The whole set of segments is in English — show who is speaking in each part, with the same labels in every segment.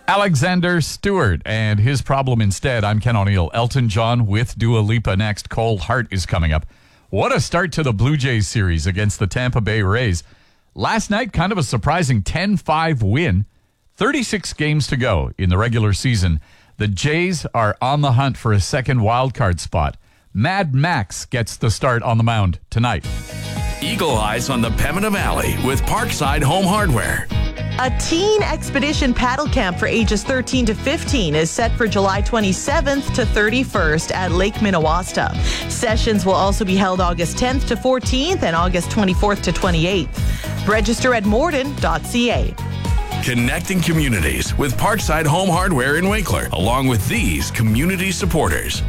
Speaker 1: Alexander Stewart and his problem instead. I'm Ken O'Neill. Elton John with Dua Lipa next. Cole Hart is coming up. What a start to the Blue Jays series against the Tampa Bay Rays. Last night, kind of a surprising 10-5 win. 36 games to go in the regular season. The Jays are on the hunt for a second wildcard spot. Mad Max gets the start on the mound tonight.
Speaker 2: Eagle Eyes on the Pembina Valley with Parkside Home Hardware.
Speaker 3: A teen expedition paddle camp for ages 13 to 15 is set for July 27th to 31st at Lake Minnewaska. Sessions will also be held August 10th to 14th and August 24th to 28th. Register at morden.ca.
Speaker 2: Connecting communities with Parkside Home Hardware in Winkler, along with these community supporters.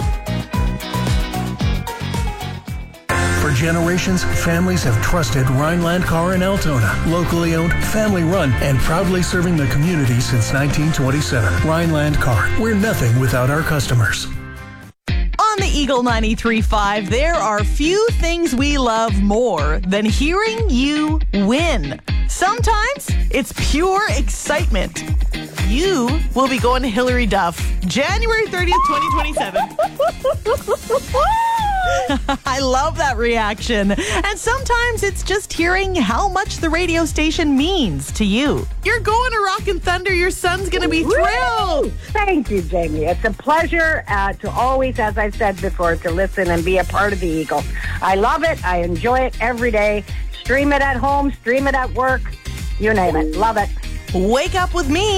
Speaker 4: For generations, families have trusted Rhineland Car in Altona. Locally owned, family run, and proudly serving the community since 1927. Rhineland Car, we're nothing without our customers.
Speaker 3: On the Eagle 93.5, there are few things we love more than hearing you win. Sometimes it's pure excitement. You will be going to Hillary Duff January 30th, 2027. I love that reaction. And sometimes it's just hearing how much the radio station means to you. You're going to Rockin' Thunder. Your son's going to be thrilled.
Speaker 5: Thank you, Jamie. It's a pleasure to always, as I've said before, to listen and be a part of the Eagle. I love it. I enjoy it every day. Stream it at home, stream it at work, you name it. Love it.
Speaker 3: Wake up with me.